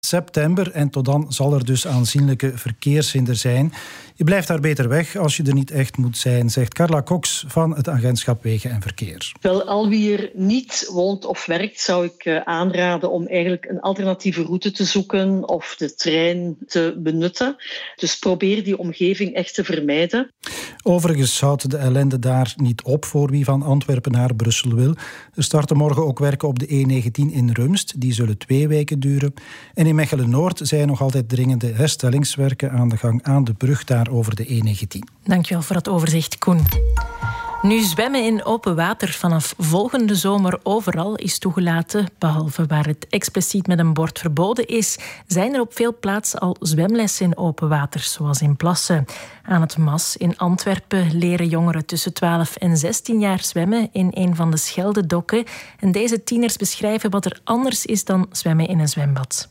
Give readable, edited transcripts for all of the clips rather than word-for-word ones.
september en tot dan zal er dus aanzienlijke verkeershinder zijn. Je blijft daar beter weg als je er niet echt moet zijn, zegt Carla Cox van het agentschap Wegen en Verkeer. Wel, al wie er niet woont of werkt, zou ik aanraden om eigenlijk een alternatieve route te zoeken of de trein te benutten. Dus probeer die omgeving echt te vermijden. Overigens houdt de ellende daar niet op voor wie van Antwerpen naar Brussel wil. Er starten morgen ook werken op de E19 in Rumst. Die zullen 2 weken duren. En in Mechelen-Noord zijn nog altijd dringende herstellingswerken aan de gang aan de brug daar over de E19. Dankjewel voor het overzicht, Koen. Nu, zwemmen in open water vanaf volgende zomer overal is toegelaten, behalve waar het expliciet met een bord verboden is, zijn er op veel plaatsen al zwemlessen in open water, zoals in Plassen. Aan het Mas in Antwerpen leren jongeren tussen 12 en 16 jaar zwemmen in een van de Scheldedokken. En deze tieners beschrijven wat er anders is dan zwemmen in een zwembad.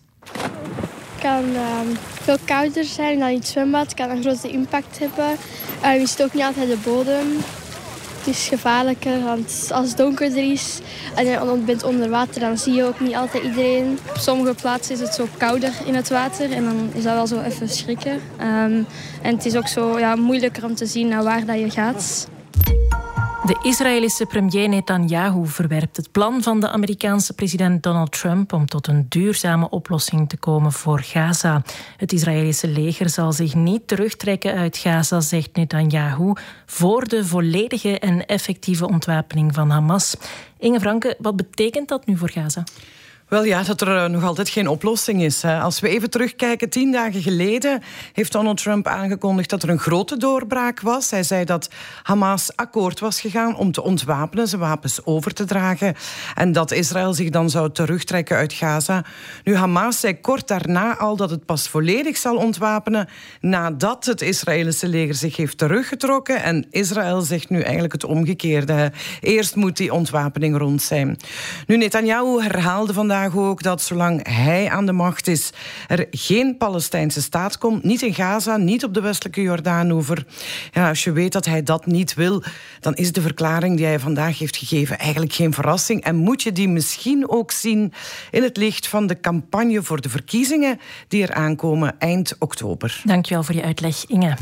Het kan veel kouder zijn dan in het zwembad. Het kan een grote impact hebben. Je ziet ook niet altijd de bodem. Het is gevaarlijker, want als het donkerder is en je bent onder water, dan zie je ook niet altijd iedereen. Op sommige plaatsen is het zo kouder in het water en dan is dat wel zo even schrikken. En het is ook zo moeilijker om te zien naar waar dat je gaat. De Israëlische premier Netanyahu verwerpt het plan van de Amerikaanse president Donald Trump om tot een duurzame oplossing te komen voor Gaza. Het Israëlische leger zal zich niet terugtrekken uit Gaza, zegt Netanyahu, voor de volledige en effectieve ontwapening van Hamas. Inge Franke, wat betekent dat nu voor Gaza? Wel ja, dat er nog altijd geen oplossing is. Als we even terugkijken, 10 dagen geleden heeft Donald Trump aangekondigd dat er een grote doorbraak was. Hij zei dat Hamas akkoord was gegaan om te ontwapenen, zijn wapens over te dragen en dat Israël zich dan zou terugtrekken uit Gaza. Nu, Hamas zei kort daarna al dat het pas volledig zal ontwapenen nadat het Israëlische leger zich heeft teruggetrokken en Israël zegt nu eigenlijk het omgekeerde. Eerst moet die ontwapening rond zijn. Nu, Netanyahu herhaalde vandaag ook dat zolang hij aan de macht is, er geen Palestijnse staat komt. Niet in Gaza, niet op de westelijke Jordaanoever. Ja, als je weet dat hij dat niet wil, dan is de verklaring die hij vandaag heeft gegeven eigenlijk geen verrassing. En moet je die misschien ook zien in het licht van de campagne voor de verkiezingen die er aankomen eind oktober. Dankjewel voor je uitleg, Inge.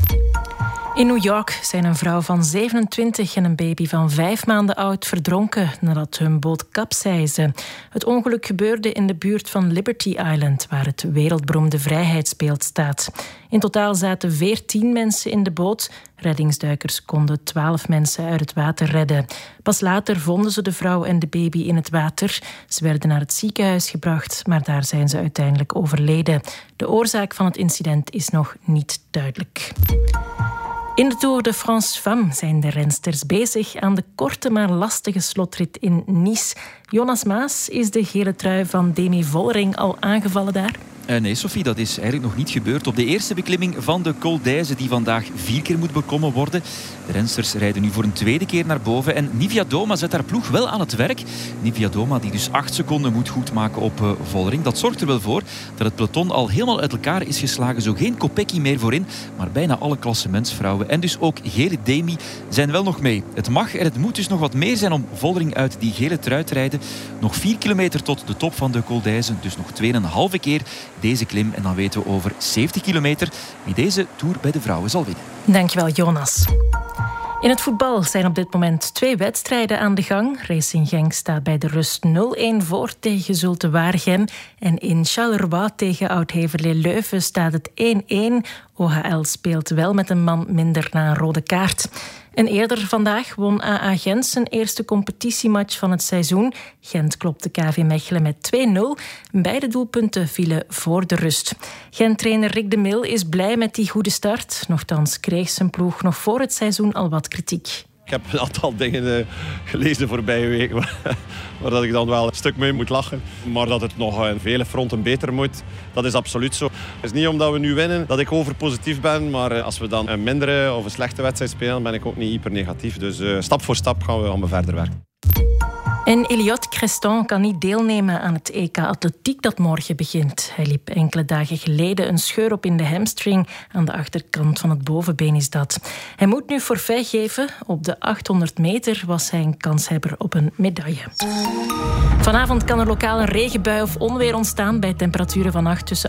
In New York zijn een vrouw van 27 en een baby van 5 maanden oud verdronken nadat hun boot kapseisde. Het ongeluk gebeurde in de buurt van Liberty Island, waar het wereldberoemde Vrijheidsbeeld staat. In totaal zaten 14 mensen in de boot. Reddingsduikers konden 12 mensen uit het water redden. Pas later vonden ze de vrouw en de baby in het water. Ze werden naar het ziekenhuis gebracht, maar daar zijn ze uiteindelijk overleden. De oorzaak van het incident is nog niet duidelijk. In de Tour de France Femmes zijn de rensters bezig aan de korte maar lastige slotrit in Nice. Jonas Maas, is de gele trui van Demi Vollering al aangevallen daar? Nee, Sophie, dat is eigenlijk nog niet gebeurd. Op de eerste beklimming van de Col d'Èze, die vandaag 4 keer moet beklommen worden. De rensters rijden nu voor een tweede keer naar boven. En Nivia Doma zet haar ploeg wel aan het werk. Nivia Doma, die dus 8 seconden moet goedmaken op Vollering. Dat zorgt er wel voor dat het peloton al helemaal uit elkaar is geslagen. Zo geen Kopecky meer voorin, maar bijna alle klassementsvrouwen. En dus ook gele Demi zijn wel nog mee. Het mag en het moet dus nog wat meer zijn om Vollering uit die gele trui te rijden. Nog 4 kilometer tot de top van de Col d'Èze. Dus nog 2,5 keer deze klim. En dan weten we over 70 kilometer wie deze Tour bij de vrouwen zal winnen. Dankjewel, Jonas. In het voetbal zijn op dit moment 2 wedstrijden aan de gang. Racing Genk staat bij de rust 0-1 voor tegen Zulte Waregem. En in Charleroi tegen Oud-Heverlee Leuven staat het 1-1. OHL speelt wel met een man minder na een rode kaart. En eerder vandaag won AA Gent zijn eerste competitiematch van het seizoen. Gent klopte KV Mechelen met 2-0. Beide doelpunten vielen voor de rust. Gent-trainer Rick de Mil is blij met die goede start. Nochtans kreeg zijn ploeg nog voor het seizoen al wat kritiek. Ik heb een aantal dingen gelezen de voorbije week waar dat ik dan wel een stuk mee moet lachen. Maar dat het nog aan vele fronten beter moet, dat is absoluut zo. Het is niet omdat we nu winnen dat ik overpositief ben, maar als we dan een mindere of een slechte wedstrijd spelen, ben ik ook niet hyper negatief. Dus stap voor stap gaan we verder werken. En Elliott Creston kan niet deelnemen aan het EK Atletiek dat morgen begint. Hij liep enkele dagen geleden een scheur op in de hamstring. Aan de achterkant van het bovenbeen is dat. Hij moet nu forfait geven. Op de 800 meter was hij een kanshebber op een medaille. Vanavond kan er lokaal een regenbui of onweer ontstaan bij temperaturen van 8 tussen